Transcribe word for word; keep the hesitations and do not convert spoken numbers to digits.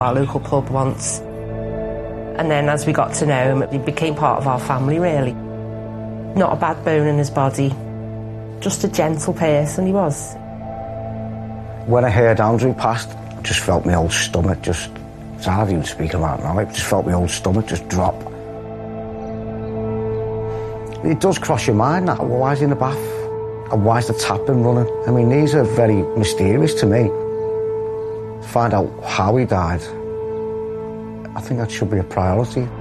our local pub once. And then as we got to know him, he became part of our family, really. Not a bad bone in his body, just a gentle person he was. When I heard Andrew passed, I just felt my old stomach just, it's hard even speaking about it now, I just felt my old stomach just drop. It does cross your mind that, well, why is he in the bath? And why is the tap been running? I mean, these are very mysterious to me. To find out how he died, I think that should be a priority.